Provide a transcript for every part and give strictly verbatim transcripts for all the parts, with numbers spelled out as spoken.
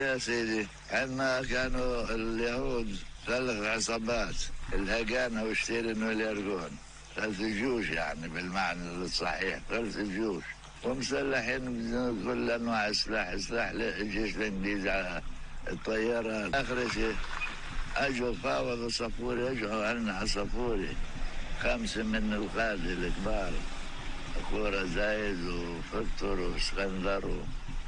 يا سيدي عندنا كانوا اليهود ثلاث عصابات، الهجانة والشتيرن واليرجون، ثلاث جيوش يعني بالمعنى الصحيح، ثلاث جيوش ومسلحين بكل انواع السلاح، سلاح الجيش الانجليزي على الطيارات. اخر شيء اجوا فاوضوا صفوري، اجوا عنا على صفوري خمسه من القاده الكبار، كورة زايد وفكتور واسكندر و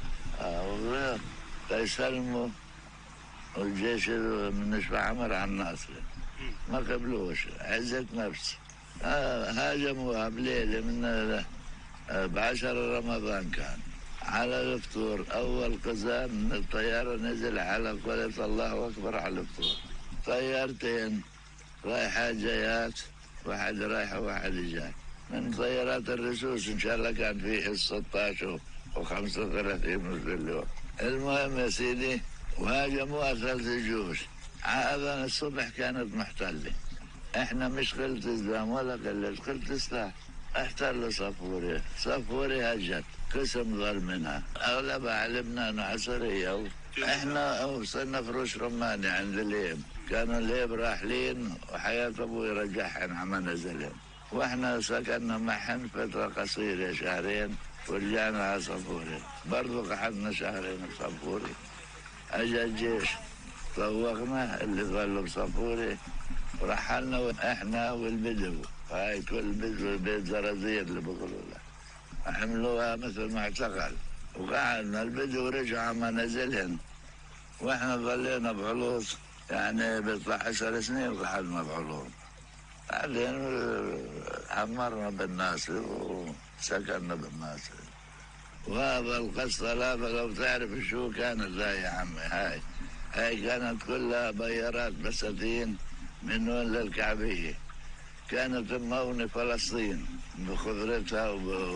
آه تيسلموا، والجيش من شبع عمر على الناصر ما قبلوش، عزة نفس. آه هاجموها بليلة من آه بعشر رمضان كان على الفطور، أول قزام من الطيارة نزل على قولة الله أكبر على الفطور. طيارتين رايحة جايات، واحد رايح وواحد جاي من طيارات الرسوس، إن شاء الله كان فيه ستة عشر وخمسة وثلاثين في اليوم. المهم يا سيدي وهاجموها ثلاث جيوش. عاذن الصبح كانت محتلة، احنا مش قلت الزام ولا قلت قلت سلاح، احتلوا صفوري، صفوري هجت، قسم ظل منها، اغلبها علمنا انه عسرية. احنا وصلنا فروش رماني عند الليب، كانوا الليب راحلين وحياة ابوي رجعهن عما نزلهم، واحنا سكننا معهن فترة قصيرة شهرين ورجعنا على صفوري، برضو قعدنا شهرين بصفوري. اجى الجيش طوقنا اللي ظلوا بصفوري ورحلنا احنا والبدو، هاي كل بدو بيت زرازير اللي بيقولوا له، عملوها مثل معتقل، وقعدنا البدو ورجعوا ما نزلهن، واحنا ظلينا بعلوط يعني بيطلع عشر سنين قعدنا بعلوط. بعدين عمرنا بالناس وسكننا بالناس. وهذا القصة لا لو تعرف شو كانت لا يا عمي، هاي هاي كانت كلها بيارات بساتين من هون للكعبية، كانت تموني فلسطين بخضرتها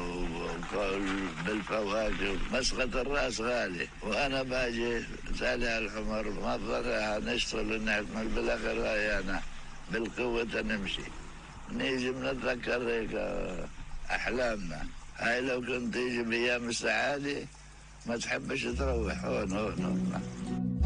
وبالفواكه. مسقط الراس غالي، وانا باجي تالي الحمر ما ضرها نشتغل نعمل بالاخر هاي انا بالقوة نمشي، نيجي بنتذكر هيك احلامنا. هاي لو كنت تيجي بايام السعادة ما تحبش تروح هون هون هون.